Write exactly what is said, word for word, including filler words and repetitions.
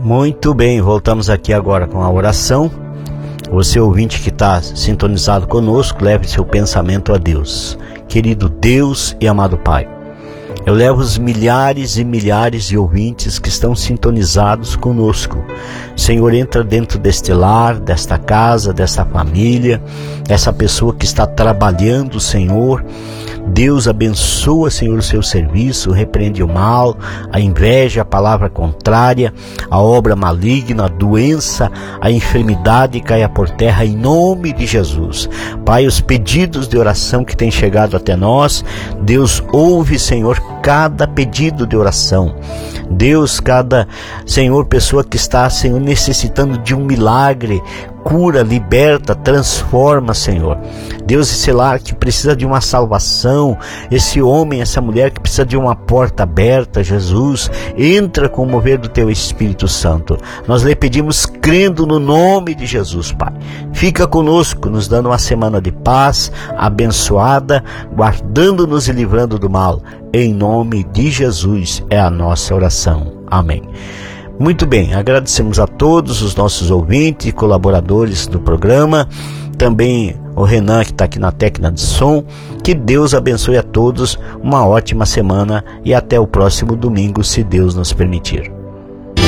Muito bem, voltamos aqui agora com a oração. Você ouvinte que está sintonizado conosco, leve seu pensamento a Deus. Querido Deus e amado Pai, eu levo os milhares e milhares de ouvintes que estão sintonizados conosco. Senhor, entra dentro deste lar, desta casa, desta família, essa pessoa que está trabalhando, Senhor. Deus abençoa, Senhor, o seu serviço, repreende o mal, a inveja, a palavra contrária, a obra maligna, a doença, a enfermidade caia por terra em nome de Jesus. Pai, os pedidos de oração que têm chegado até nós, Deus ouve, Senhor, cada pedido de oração. Deus, cada, Senhor, pessoa que está, Senhor, necessitando de um milagre, cura, liberta, transforma, Senhor. Deus, esse lar que precisa de uma salvação, esse homem, essa mulher que precisa de uma porta aberta, Jesus, entra com o mover do Teu Espírito Santo. Nós lhe pedimos crendo no nome de Jesus, Pai. Fica conosco, nos dando uma semana de paz, abençoada, guardando-nos e livrando do mal. Em nome de Jesus é a nossa oração. Amém. Muito bem, agradecemos a todos os nossos ouvintes e colaboradores do programa, também o Renan que está aqui na técnica de som. Que Deus abençoe a todos, uma ótima semana e até o próximo domingo, se Deus nos permitir.